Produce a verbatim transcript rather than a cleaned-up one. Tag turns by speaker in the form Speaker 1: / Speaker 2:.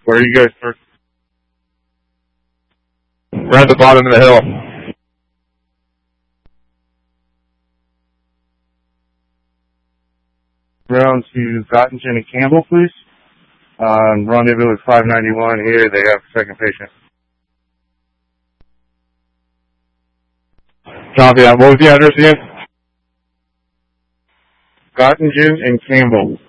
Speaker 1: Where are you guys, sir? We're at the bottom of the hill. Round to Gottingen and Campbell, please. Um, rendezvous with five ninety-one here. They have second patient. Copy that. What was the address again? Gottingen and Campbell.